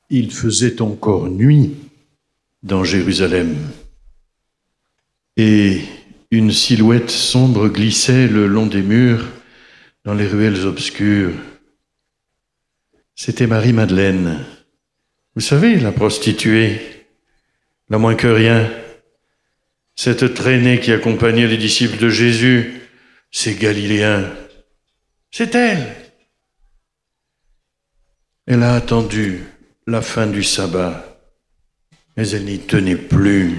Il faisait encore nuit dans Jérusalem, et une silhouette sombre glissait le long des murs dans les ruelles obscures. C'était Marie-Madeleine. Vous savez, la prostituée, la moins que rien, cette traînée qui accompagnait les disciples de Jésus, ces Galiléens. C'est elle. Elle a attendu la fin du sabbat, mais elle n'y tenait plus.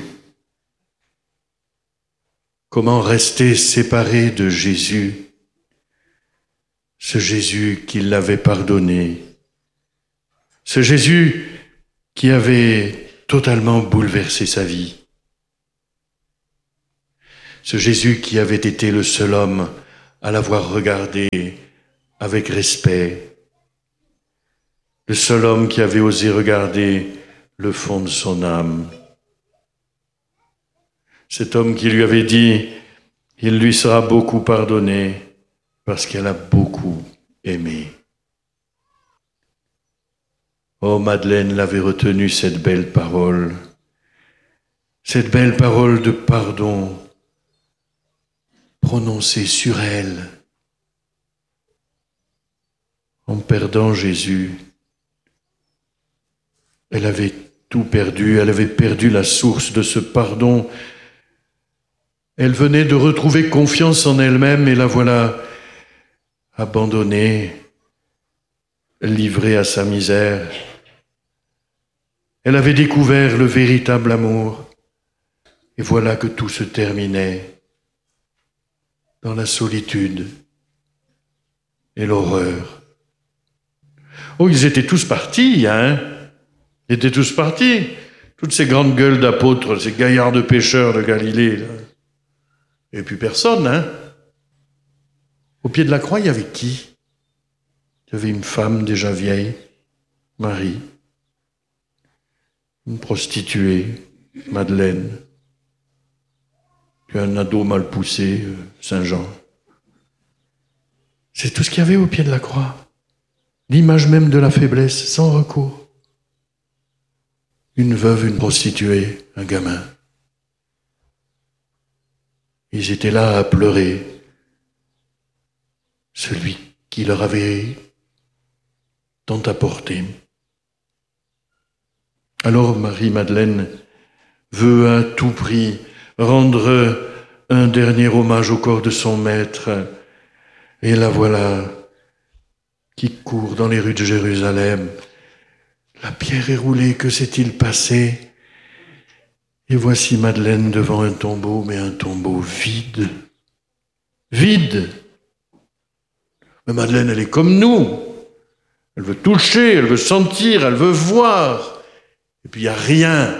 Comment rester séparée de Jésus, ce Jésus qui l'avait pardonné, ce Jésus qui avait totalement bouleversé sa vie, ce Jésus qui avait été le seul homme à l'avoir regardé avec respect, le seul homme qui avait osé regarder le fond de son âme. Cet homme qui lui avait dit, il lui sera beaucoup pardonné parce qu'elle a beaucoup aimé. Oh, Madeleine l'avait retenu, cette belle parole de pardon prononcée sur elle en perdant Jésus. Elle avait tout perdu, elle avait perdu la source de ce pardon. Elle venait de retrouver confiance en elle-même et la voilà abandonnée, livrée à sa misère. Elle avait découvert le véritable amour et voilà que tout se terminait dans la solitude et l'horreur. Oh, ils étaient tous partis, Ils étaient tous partis. Toutes ces grandes gueules d'apôtres, ces gaillards de pêcheurs de Galilée, là. Et puis personne, Au pied de la croix, il y avait qui? Il y avait une femme déjà vieille, Marie, une prostituée, Madeleine, puis un ado mal poussé, Saint Jean. C'est tout ce qu'il y avait au pied de la croix. L'image même de la faiblesse, sans recours. Une veuve, une prostituée, un gamin. Ils étaient là à pleurer. Celui qui leur avait tant apporté. Alors Marie-Madeleine veut à tout prix rendre un dernier hommage au corps de son maître. Et la voilà qui court dans les rues de Jérusalem. La pierre est roulée, que s'est-il passé? Et voici Madeleine devant un tombeau, mais un tombeau vide. Vide! Mais Madeleine, elle est comme nous. Elle veut toucher, elle veut sentir, elle veut voir. Et puis il n'y a rien.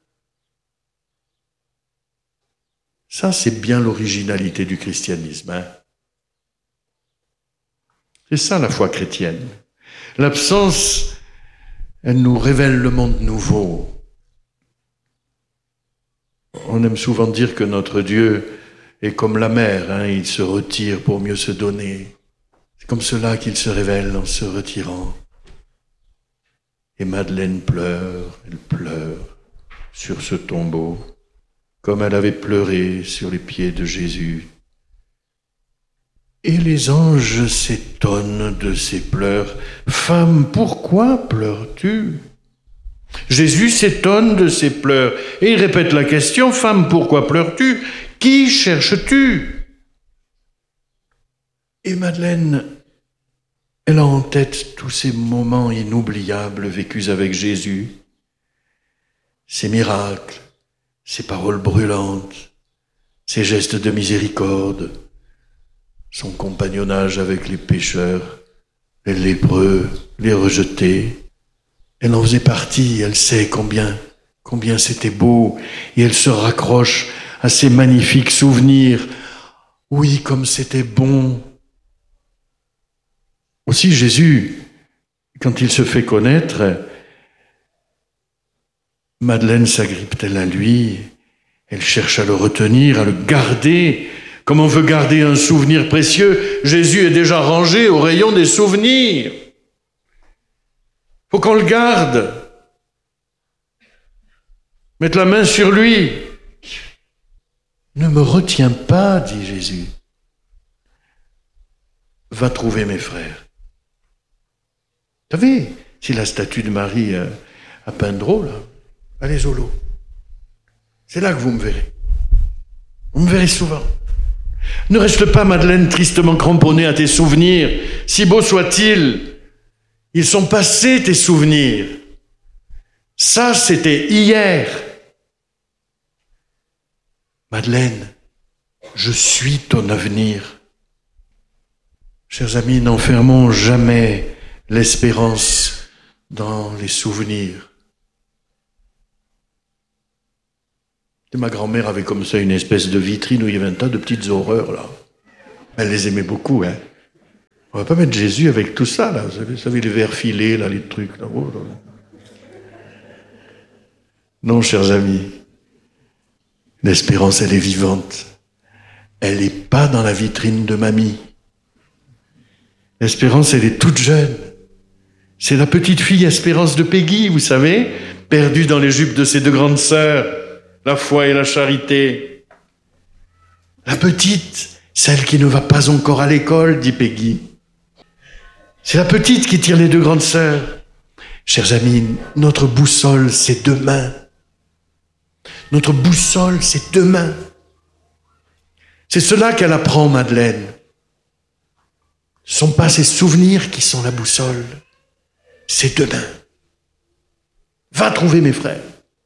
Ça, c'est bien l'originalité du christianisme. C'est ça la foi chrétienne. L'absence, elle nous révèle le monde nouveau. On aime souvent dire que notre Dieu est comme la mer, il se retire pour mieux se donner. C'est comme cela qu'il se révèle en se retirant. Et Madeleine pleure, elle pleure sur ce tombeau, comme elle avait pleuré sur les pieds de Jésus. Et les anges s'étonnent de ses pleurs. « Femme, pourquoi pleures-tu » Jésus s'étonne de ses pleurs et il répète la question « Femme, pourquoi pleures-tu ? Qui cherches-tu » Et Madeleine, elle a en tête tous ces moments inoubliables vécus avec Jésus, ces miracles, ces paroles brûlantes, ces gestes de miséricorde, son compagnonnage avec les pécheurs, les lépreux, les rejetés. Elle en faisait partie, elle sait combien c'était beau, et elle se raccroche à ces magnifiques souvenirs. Oui, comme c'était bon. Aussi Jésus, quand il se fait connaître, Madeleine s'agrippe-t-elle à lui, elle cherche à le retenir, à le garder. Comme on veut garder un souvenir précieux, Jésus est déjà rangé au rayon des souvenirs. Faut qu'on le garde. mettre la main sur lui. Ne me retiens pas, dit Jésus. Va trouver mes frères. Vous savez, si la statue de Marie à Pindreau, là, allez au lot. C'est là que vous me verrez. Vous me verrez souvent. Ne reste pas, Madeleine, tristement cramponnée à tes souvenirs, si beaux soient-ils. Ils sont passés, tes souvenirs. Ça, c'était hier. Madeleine, je suis ton avenir. Chers amis, n'enfermons jamais l'espérance dans les souvenirs. Et ma grand-mère avait comme ça une espèce de vitrine où il y avait un tas de petites horreurs, là. Elle les aimait beaucoup, hein. On va pas mettre Jésus avec tout ça, là. Vous savez les vers filés, là, les trucs, là. Oh, là. Non, chers amis. L'espérance, elle est vivante. Elle n'est pas dans la vitrine de mamie. L'espérance, elle est toute jeune. C'est la petite fille Espérance de Peggy, vous savez, perdue dans les jupes de ses deux grandes sœurs, la foi et la charité. La petite, celle qui ne va pas encore à l'école, dit Peggy. C'est la petite qui tire les deux grandes sœurs. Chers amis, notre boussole, c'est demain. Notre boussole, c'est demain. C'est cela qu'elle apprend, Madeleine. Ce ne sont pas ses souvenirs qui sont la boussole. C'est demain. Va trouver mes frères.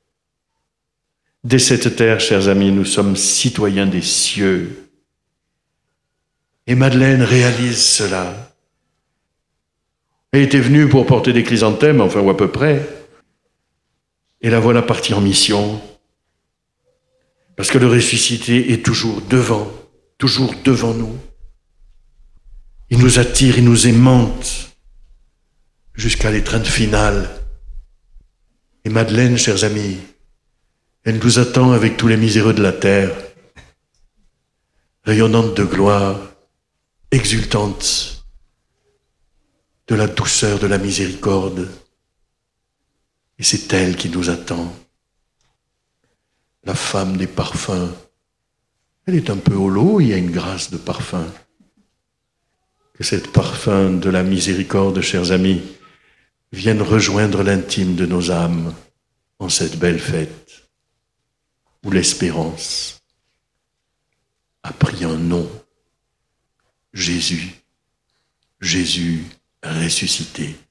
Dès cette terre, chers amis, nous sommes citoyens des cieux. Et Madeleine réalise cela. Elle était venue pour porter des chrysanthèmes, enfin, ou à peu près. Et la voilà partie en mission. Parce que le ressuscité est toujours devant nous. Il nous attire, il nous aimante jusqu'à l'étreinte finale. Et Madeleine, chers amis, elle nous attend avec tous les miséreux de la terre, rayonnante de gloire, exultante de la douceur de la miséricorde. Et c'est elle qui nous attend. La femme des parfums. Elle est un peu au lot, il y a une grâce de parfum. Que cette parfum de la miséricorde, chers amis, vienne rejoindre l'intime de nos âmes en cette belle fête où l'espérance a pris un nom. Jésus, Jésus ressuscité.